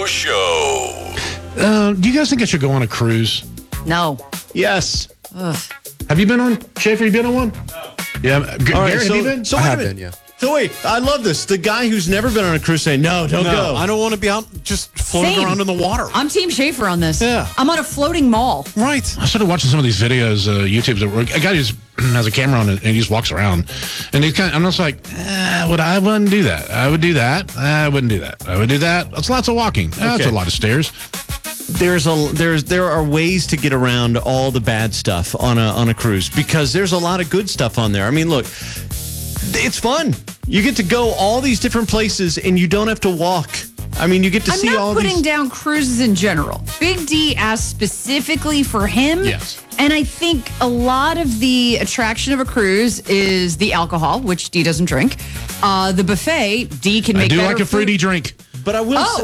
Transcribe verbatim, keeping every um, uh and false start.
Show. Uh, do you guys think I should go on a cruise? No. Yes. Ugh. Have you been on? Schaefer, you been on one? No. Yeah. G- All right, Garrett, so, have you been? so I wait a have minute. been, yeah. So wait, I love this. The guy who's never been on a cruise saying, no, don't No, go. I don't want to be out just floating Same. around in the water. I'm Team Schaefer on this. Yeah. I'm on a floating mall. Right. I started watching some of these videos, uh, YouTube. That a guy just has a camera on it and he just walks around, and he's kind of, I'm just like, eh, would I wouldn't do that? I would do that. I wouldn't do that. I would do that. That's lots of walking. That's Okay. a lot of stairs. There's a there's there are ways to get around all the bad stuff on a on a cruise because there's a lot of good stuff on there. I mean, look, it's fun. You get to go all these different places and you don't have to walk. I mean, you get to I'm see not all putting these. down cruises in general. Big D asked specifically for him. Yes. And I think a lot of the attraction of a cruise is the alcohol, which D doesn't drink. Uh, the buffet, D can I make do better like a fruity food. drink. But I will Oh. say,